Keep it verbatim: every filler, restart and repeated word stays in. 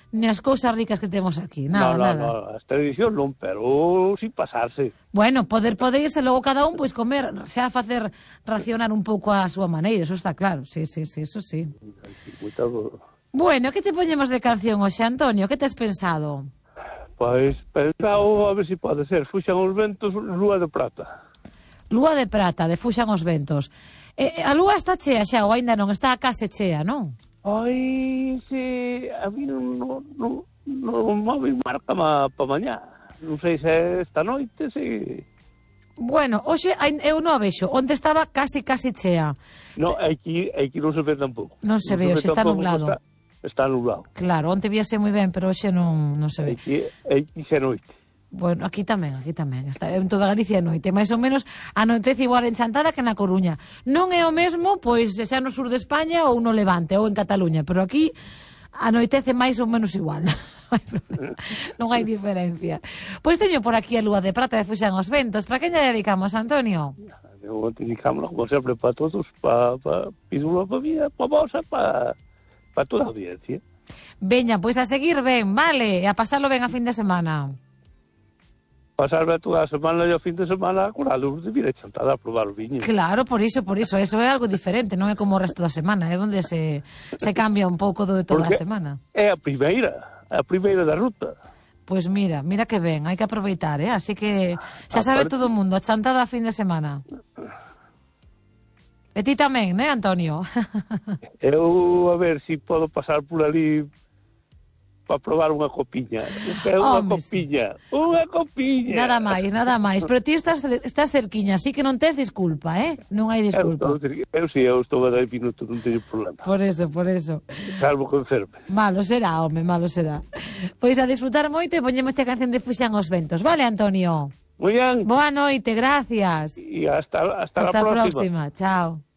ni as cousas ricas que temos aquí, nada, no, no, nada. No, as tradicións non, pero sin pasarse. Bueno, poder poder irse logo cada un, pois comer, xa a facer racionar un pouco a súa maneira, eso está claro, sí, sí, sí, eso sí. Muito... Bueno, que te poñemos de canción hoxe, Antonio? Que tes pensado? Pois, pensado, a ver se si pode ser, Fuxan os ventos, Lúa de Prata. Lúa de Prata, de Fuxan os ventos. Eh, a lúa está chea xa, ou aínda non, está case chea, non? Ai, se a mí non, non, non, non móvil marca ma, pa mañá. Non sei se esta noite, se... Bueno, hoxe eu non a vexo, onde estaba casi, casi chea. No, aquí, aquí non se ve tampouco. Non se ve, hoxe está nublado. Está, está nublado. Claro, onte víase moi ben, pero hoxe non, non se ve. Aquí, aquí xa noite. Bueno, aquí tamén, aquí tamén. Está en toda Galicia a noite, máis ou menos anoitece igual en Chantada que na Coruña. Non é o mesmo, pois, xa no sur de España ou no Levante ou en Cataluña, pero aquí anoitece máis ou menos igual. Non hai problema, non hai diferencia. Pois teño por aquí a Lúa de Prata de Fuxan os ventos. Para que lle dedicamos, Antonio? Eu dedicamos, como sempre, para todos, para pa, pídula para vida, para vos, para pa toda a audiencia. Veña, pois a seguir ben, vale, e a pasarlo ben a fin de semana. Pasarme toda a semana e o fin de semana con a luz de vir a Chantada a probar o viño. Claro, por iso, por iso, eso é algo diferente, non é como o resto da semana, é onde se, se cambia un pouco do de toda Porque a semana. É a primeira, a primeira da ruta. Pois mira, mira que ben, hai que aproveitar, eh? Así que xa sabe todo o mundo, a Chantada a fin de semana. E ti tamén, né, Antonio? Eu, a ver, se si podo pasar por ali para probar unha copiña. Quero unha Home, copiña. Sí. Unha copiña. Nada máis, nada máis. Pero ti estás, estás cerquiña, así que non tes disculpa, eh? Non hai disculpa. Eu, estou, eu si, eu estou a dez minutos, non teño problema. Por eso, por eso. Salvo que enferme. Malo será, home, malo será. Pois a disfrutar moito e poñemos esta canción de Fuxan os ventos. Vale, Antonio? Moi ben. Boa noite, gracias. E hasta, hasta, hasta a próxima. próxima. Chao.